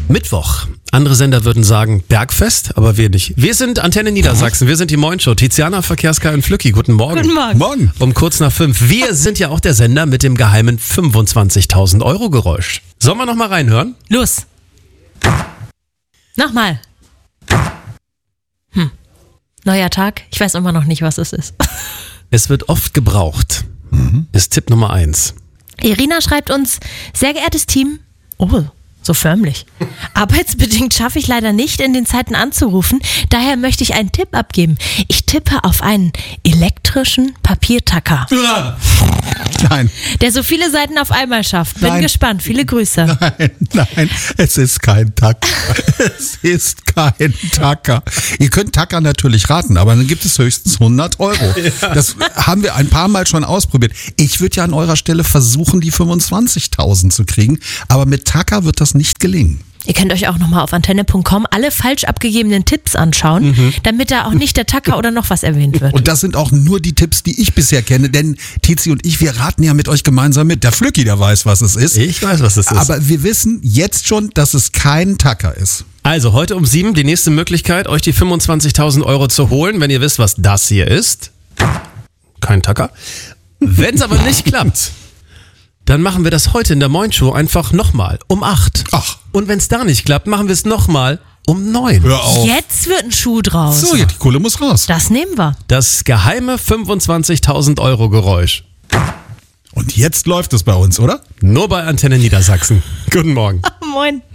Mittwoch. Andere Sender würden sagen Bergfest, aber wir nicht. Wir sind Antenne Niedersachsen, wir sind die Moin Show. Tiziana, Verkehrskar und Flücki, guten Morgen. Guten Morgen. Morgen. Um kurz nach 5. Wir sind ja auch der Sender mit dem geheimen 25.000 Euro Geräusch. Sollen wir noch mal reinhören? Los. Nochmal. Neuer Tag. Ich weiß immer noch nicht, was es ist. Es wird oft gebraucht. Ist Tipp Nummer 1. Irina schreibt uns, sehr geehrtes Team. Oh, so förmlich. Arbeitsbedingt schaffe ich leider nicht, in den Zeiten anzurufen. Daher möchte ich einen Tipp abgeben. Ich tippe auf einen elektrischen Papiertacker, Nein, der so viele Seiten auf einmal schafft. Bin Nein. gespannt. Viele Grüße. nein, es ist kein Tacker. Es ist kein Tacker. Ihr könnt Tacker natürlich raten, aber dann gibt es höchstens 100 Euro. Das haben wir ein paar Mal schon ausprobiert. Ich würde ja an eurer Stelle versuchen, die 25.000 zu kriegen, aber mit Tacker wird das nicht gelingen. Ihr könnt euch auch nochmal auf antenne.com alle falsch abgegebenen Tipps anschauen, damit da auch nicht der Tacker oder noch was erwähnt wird. Und das sind auch nur die Tipps, die ich bisher kenne, denn Tizi und ich, wir raten ja mit euch gemeinsam mit. Der Flücki, der weiß, was es ist. Ich weiß, was es ist. Aber wir wissen jetzt schon, dass es kein Tacker ist. Also heute um 7 die nächste Möglichkeit, euch die 25.000 Euro zu holen, wenn ihr wisst, was das hier ist. Kein Tacker. Wenn es aber nicht klappt, dann machen wir das heute in der Moin Show einfach nochmal um 8. Ach. Und wenn es da nicht klappt, machen wir es nochmal um 9. Hör auf. Jetzt wird ein Schuh draus. So, ja, die Kohle muss raus. Das nehmen wir. Das geheime 25.000 Euro Geräusch. Und jetzt läuft es bei uns, oder? Nur bei Antenne Niedersachsen. Guten Morgen. Moin.